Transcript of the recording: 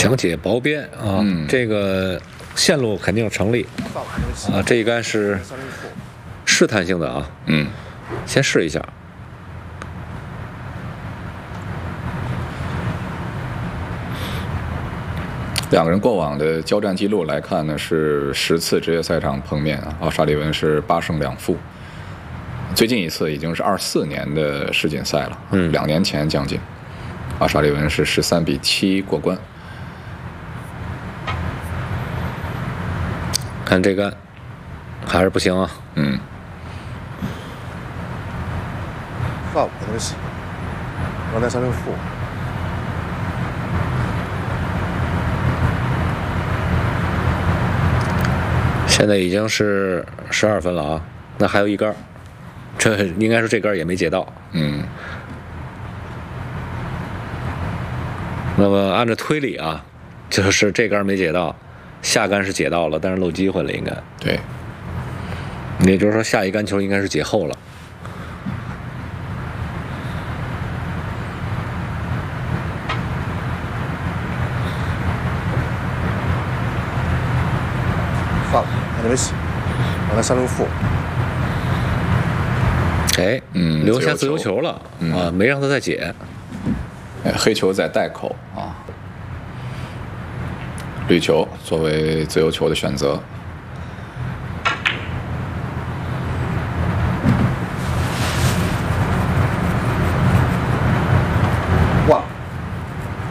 强解薄边啊，这个线路肯定成立啊。这一杆是试探性的啊，先试一下。 两个人过往的交战记录来看呢，是10次职业赛场碰面啊，奥沙利文是8胜2负。最近一次已经是24年的世锦赛了，2年前将近，奥沙利文是13比7过关。 看这杆还是不行啊。 4-5可能行，刚才3胜负。 现在已经是12分了啊，那还有一杆，这应该是这杆也没解到。那么按照推理啊，就是这杆没解到，下杆是解到了，但是漏机会了，应该。 对， 也就是说下一杆球应该是解后了。 算了，还没洗，刚才3胜负。 哎，留下自由球了啊，没让他再解。 黑球在袋口啊，绿球作为自由球的选择。